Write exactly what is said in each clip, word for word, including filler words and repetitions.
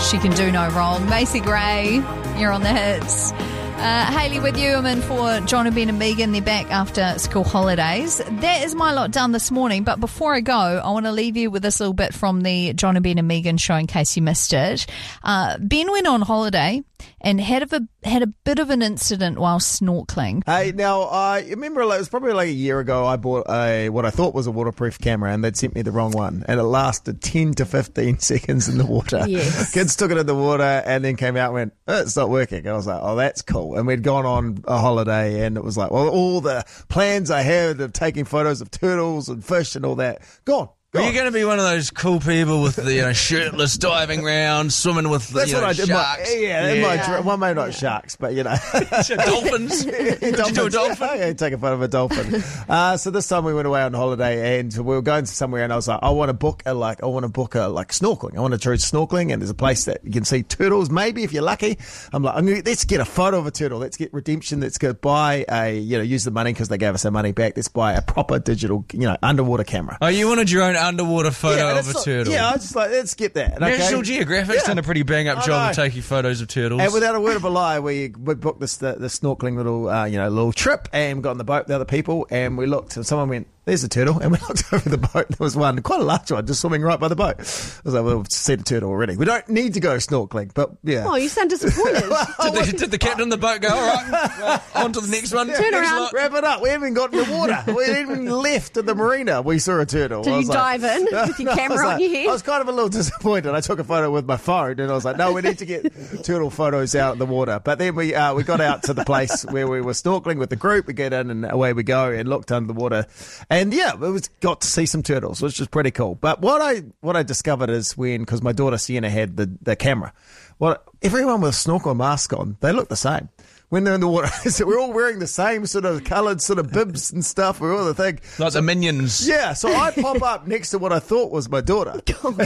She Can Do No Wrong. Macy Gray, you're on the hits. Uh, Hayley with you. I'm in for John and Ben and Megan. They're back after school holidays. That is my lot done this morning. But before I go, I want to leave you with this little bit from the John and Ben and Megan show in case you missed it. Uh, Ben went on holiday and had a, had a bit of an incident while snorkeling. Hey, now, I remember it was probably like a year ago I bought a what I thought was a waterproof camera and they'd sent me the wrong one. And it lasted ten to fifteen seconds in the water. Yes. Kids took it in the water and then came out and went, oh, it's not working. I was like, oh, that's cool. And we'd gone on a holiday and it was like, well, all the plans I had of taking photos of turtles and fish and all that, gone. Are you going to be one of those cool people with the you know, shirtless diving around, swimming with the That's you know, what I did. sharks? My, yeah, in yeah. my, well, maybe not sharks, but you know. Dolphins? Did you do a dolphin? Yeah, take a photo of a dolphin. uh, so this time we went away on holiday and we were going to somewhere and I was like, I want to book a like, I want to book a like snorkeling. I want to try snorkeling and there's a place that you can see turtles. Maybe if you're lucky. I'm like, I'm gonna, let's get a photo of a turtle. Let's get redemption. Let's go buy a, you know, use the money because they gave us our money back. Let's buy a proper digital, you know, underwater camera. Oh, you wanted your own underwater photo Yeah, of a like, turtle? yeah, I was just like, let's get that. Okay? National Geographic's Yeah. done a pretty bang-up I job know. of taking photos of turtles. And without a word of a lie, we, we booked this the, the snorkeling little uh, you know little trip, and we got on the boat with the other people, and we looked, and someone went, "There's a turtle," and we looked over the boat. There was one, quite a large one, just swimming right by the boat. I was like, "Well, we've seen a turtle already. We don't need to go snorkeling." But yeah. Oh, you sound disappointed. did, the, did the captain of the boat go, all right, well, on to the next one? Turn Next around. lot. Wrap it up. We haven't got in the water. We haven't even left at the marina. We saw a turtle. Did I you was like- dive in with your I was camera on like- your head? I was kind of a little disappointed. I took a photo with my phone and I was like, no, we need to get turtle photos out in the water. But then we uh, we got out to the place where we were snorkeling with the group. We get in and away we go and looked under the water. And yeah, it was got to see some turtles, which was pretty cool. But what I what I discovered is when, because my daughter Sienna had the, the camera, well, everyone with a snorkel mask on, they look the same. When they're in the water, so we're all wearing the same sort of coloured sort of bibs and stuff. We're all the thing. Like the minions. Yeah, so I pop up next to what I thought was my daughter.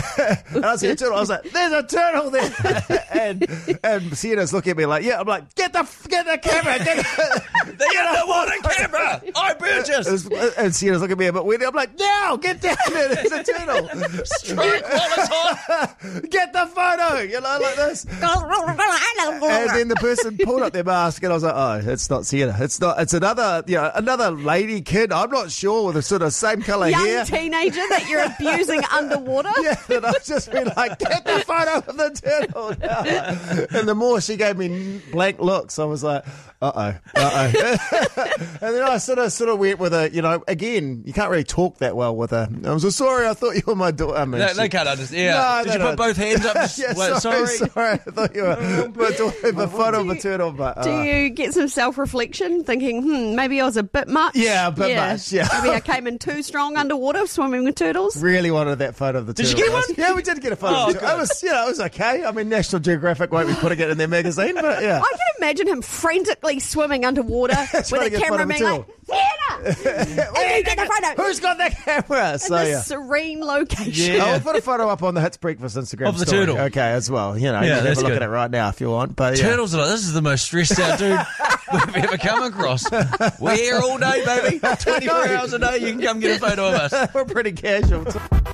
and I see a turtle. I was like, there's a turtle there. and and Sienna's looking at me like, yeah. I'm like, get the get the camera. Get the, The underwater camera! I purchased! and Sienna's looking at me, but when I'm like, now, get down there. There's a turtle. Strike while it's hot! Get the photo. You know, like this. And then the person pulled up their mask, and I was like, "Oh, it's not Sienna. It's not. It's another, you know, another lady kid. I'm not sure with the sort of same colour Young hair." teenager that you're abusing underwater. Yeah, and I was just been like, "Get the photo of the turtle now." And the more she gave me blank looks, I was like, "Uh oh, uh oh." And then I sort of, sort of went with a, you know, again, you can't really talk that well with her. I was like, sorry, I thought you were my daughter. I mean, They, she- they can't understand. Yeah. No, Did they you put don't. both hands up? Just, Yeah, wait, sorry, sorry. sorry, I thought you were my daughter, the photo of a turtle, but uh, Do you get some self-reflection, thinking, hmm, maybe I was a bit much? Yeah, a bit much, yeah. Maybe I came in too strong underwater swimming with turtles? really wanted that photo of the Did you turtle. get one? Yeah, we did get a photo. Oh, of the turtle. It was, yeah, it was okay. I mean, National Geographic won't be putting it in their magazine, but yeah. I can imagine him frantically swimming underwater with Trying to a get a camera photo of a being like, Sienna! And you get the photo. Who's got that camera? In So this yeah. serene location. Yeah. I'll put a photo up on the Hits Breakfast Instagram Of the story. turtle. Okay, as well. You know, Yeah, you can have that's a look good. at it right now if you want. But yeah. Turtles are like, this is the most stressed out dude we've ever come across. We're here all day, baby. twenty-four hours a day, you can come get a photo of us. We're pretty casual.